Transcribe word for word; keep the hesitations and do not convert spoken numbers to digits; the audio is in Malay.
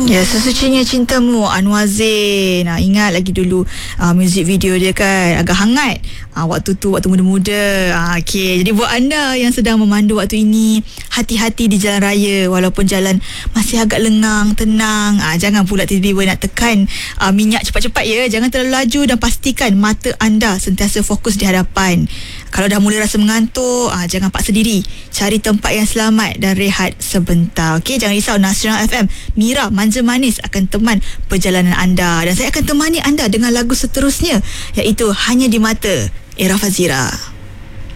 Ya, Sesucinya Cintamu, Anwar Zain. Nah, ingat lagi dulu uh, music video dia kan agak hangat uh, waktu tu, waktu muda-muda. uh, okay. Jadi buat anda yang sedang memandu waktu ini, hati-hati di jalan raya. Walaupun jalan masih agak lengang, tenang, uh, jangan pula tiba-tiba nak tekan uh, minyak cepat-cepat ya. Jangan terlalu laju dan pastikan mata anda sentiasa fokus di hadapan. Kalau dah mula rasa mengantuk, uh, jangan paksa diri. Cari tempat yang selamat dan rehat sebentar. Okey, jangan risau, Nasional F M, Mira Manja Manis akan teman perjalanan anda, dan saya akan temani anda dengan lagu seterusnya, iaitu Hanya di Mata, Era Fazira.